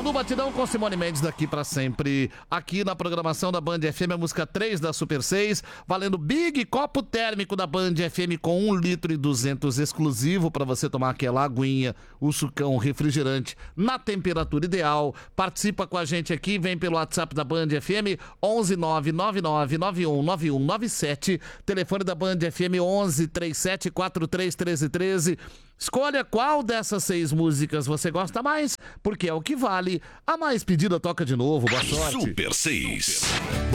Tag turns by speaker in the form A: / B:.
A: Manu Batidão com Simone Mendes daqui pra sempre. Aqui na programação da Band FM, a música 3 da Super 6, valendo Big Copo Térmico da Band FM com 1,2 litro exclusivo pra você tomar aquela aguinha, o sucão, refrigerante na temperatura ideal. Participa com a gente aqui, vem pelo WhatsApp da Band FM 11 999 91 9197, telefone da Band FM 11 37 43 13 13. Escolha qual dessas 6 músicas você gosta mais, porque é o que vale. A mais pedida toca de novo. Boa sorte.
B: Super 6.